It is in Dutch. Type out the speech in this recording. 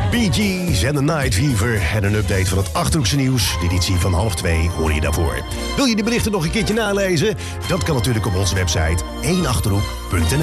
Bee Gees en The Night Fever en een update van het Achterhoekse nieuws. De editie van 1:30 hoor je daarvoor. Wil je die berichten nog een keertje nalezen? Dat kan natuurlijk op onze website 1achterhoek.nl.